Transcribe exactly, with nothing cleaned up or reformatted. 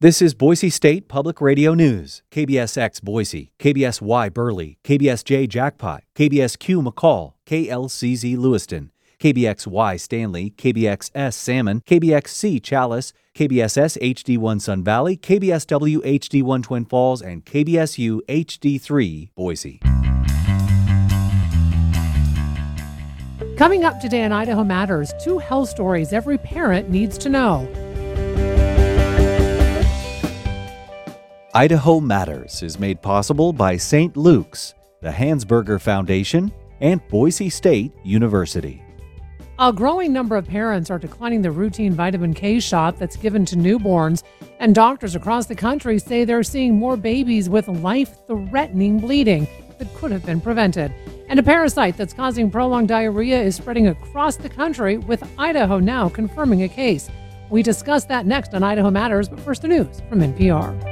This is Boise State Public Radio News. K B S X Boise, K B S Y Burley, K B S J Jackpot, K B S Q McCall, K L C Z Lewiston, K B X Y Stanley, K B X S Salmon, K B X C Chalice, K B S S H D one Sun Valley, K B S W H D one Twin Falls, and K B S U H D three Boise. Coming up today on Idaho Matters, two health stories every parent needs to know. Idaho Matters is made possible by Saint Luke's, the Hansberger Foundation, and Boise State University. A growing number of parents are declining the routine vitamin K shot that's given to newborns, and doctors across the country say they're seeing more babies with life-threatening bleeding that could have been prevented. And a parasite that's causing prolonged diarrhea is spreading across the country, with Idaho now confirming a case. We discuss that next on Idaho Matters, but first the news from N P R.